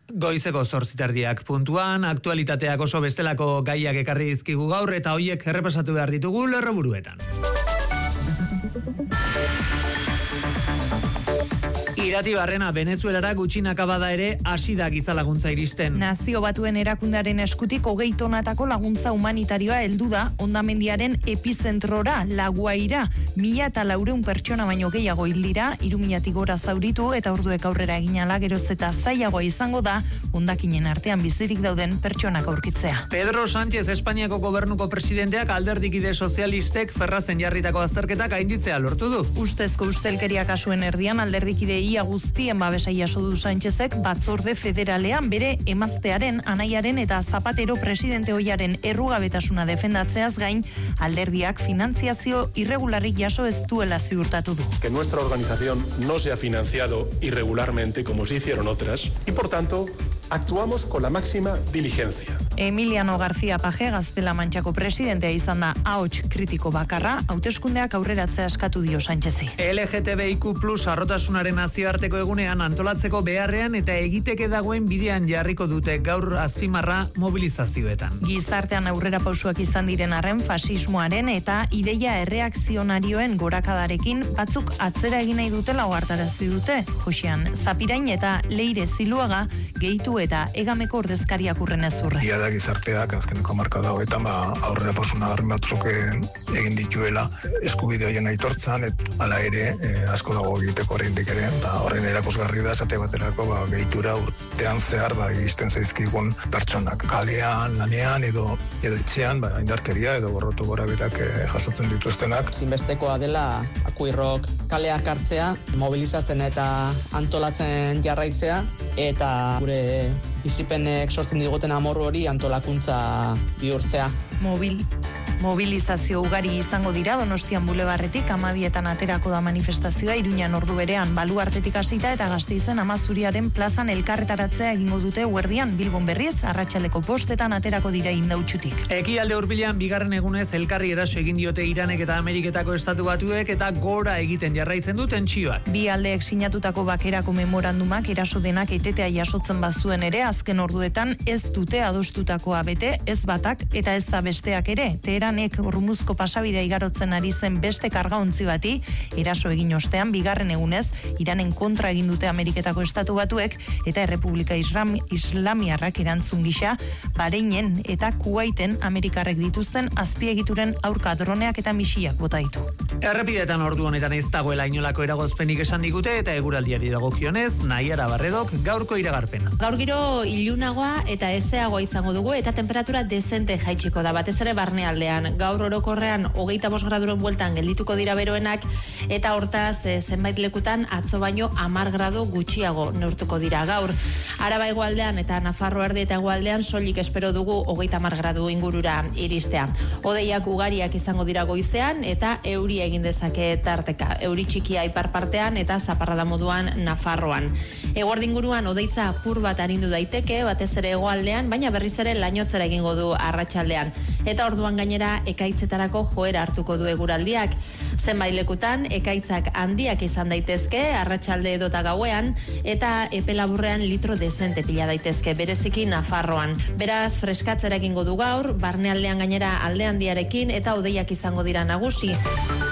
Goizeko 8:00 puntuan, aktualitateak oso bestelako gaiak ekarri dizkigu gaur eta hoiek errepasatu behar ditugu lerroburuetan. Irati Barrena, Venezuelara gutxinaka bada ere hasi da gizalaguntza iristen. Nazio Batuen Erakundaren eskutik 20 tonatako laguntza humanitarioa heldu da hondamendiaren epizentrora, La Guaira. 1.400 pertsona baino gehiago hil dira, 3.000 gora zauritu eta orduek aurrera egin ala geroz eta zailagoa izango da hondakinen artean bizirik dauden pertsonak aurkitzea. Pedro Sánchez, Espainiako gobernuko presidenteak alderdikide sozialistek Ferrazen jarritako azterketak gainditzea lortu du. Ustezko ustelkeria kasuen erdian alderdikide ia guztien babesa jaso du Sánchezek batzorde federalean bere emaztearen, anaiaren eta Zapatero presidente ohiaren errugabetasuna defendatzeaz gain alderdiak finanziazio irregularrik jaso ez duela ziurtatu du. Que nuestra organización no se ha financiado irregularmente como se hicieron otras y por tanto actuamos con la máxima diligencia. Emiliano García Paje Gaztela Mantxako presidentea izan da ahots kritiko bakarra, hauteskundeak aurreratzea eskatu dio Sánchezi. LGTBIQ+ arrotasunaren nazioarteko egunean antolatzeko beharrean eta egiteke dagoen bidean jarriko dute gaur azpimarra mobilizazioetan. Gizartean aurrera pausuak izan diren arren fasismoaren eta ideia erreakzionarioen gorakadarekin batzuk atzera egin nahi dutela ohartarazi dute. Josean Zapirain eta Leire Ziluaga gehitu eta Egameko ordezkariak urrenez urre. Gizarteak azkeneko markada hoetan aurrera pausuna garrin batzuk egin dituela eskubide horien aitortzan, hala ere asko dago egiteko oraindik ere, horren erakusgarri da esate baterako gehitura urtean zehar iristen zaizkigun pertsonak kalean, lanean edo etxean indarkeria edo gorrotu gora berak jasotzen dituztenak. Zinbestekoa dela akuirrok kaleak hartzea, mobilizatzen eta antolatzen jarraitzea eta gure bizipenek sortzen diguten amorru hori antolakuntza bihurtzea. Mobilizazio ugari izango dira Donostian Bulebarretik 12etan aterako da manifestazioa, Iruñan ordu berean Baluartetik hasita eta Gasteizen Amazuriaren plazan elkarretaratzea egingo dute eguerdian, Bilbon berriz arratsaldeko 5etan aterako dira Indautxutik. Ekialde hurbilean bigarren egunez elkarri eraso egin diote Iranek eta Ameriketako Estatu Batuek eta gora egiten jarraitzen du tentsioak. Bi aldeek sinatutako bakerako memorandumak eraso denak etetea jasotzen bazuen ere azken orduetan ez dute adostutakoa bete, ez batak eta ez da besteak ere. Teheranek Hormuzko pasabidea igarotzen ari zen beste kargaontzi bati eraso egin ostean bigarren egunez Iranen kontra egin dute Ameriketako Estatu Batuek eta Errepublika Islamiarrak erantzun gisa Bahreinen eta Kuwaiten Amerikarrek dituzten azpiegituren aurka droneak eta misiak bota ditu. Errepidetan ordu honetan ez dagoela inolako eragozpenik esan digute eta eguraldiari dagokionez Naiara Barredok gaurko iragarpena. Gaur giro ilunagoa eta ezeagoa izango dugu eta temperatura dezente jaitsiko da batez ere barnealdean. Gaur orokorrean 25 graduren bueltan geldituko dira beroenak eta hortaz zenbait lekutan atzo baino 10 gradu gutxiago neurtuko dira gaur. Araba hegoaldean eta Nafarroa erdi eta hegoaldean soilik espero dugu 30 gradu ingurura iristea. Hodeiak ugariak izango dira goizean eta euria egin dezake tarteka. Euri txikia ipar partean eta zaparrada moduan Nafarroan. Eguerdi inguruan hodeitza apur bat arindu daiteke, batez ere hegoaldean, baina berriz ere lainotzera egingo du arratsaldean. Eta orduan gainera ekaitzetarako joera hartuko du eguraldiak. Zenbait lekutan ekaitzak handiak izan daitezke arratsalde edota gauean eta epe laburrean litro dezente pila daitezke bereziki Nafarroan. Beraz freskatzera egingo du gaur, barnealdean gainera alde handiarekin eta hodeiak izango dira nagusi.